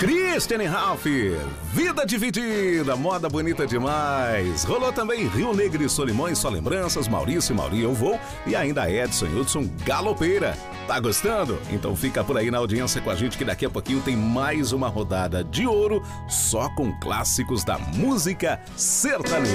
Christiane Ralph, Vida Dividida, moda bonita demais. Rolou também Rio Negro e Solimões, Só Lembranças, Maurício e Mauri Eu Vou e ainda Edson e Hudson Galopeira. Tá gostando? Então fica por aí na audiência com a gente que daqui a pouquinho tem mais uma rodada de ouro só com clássicos da música sertaneja.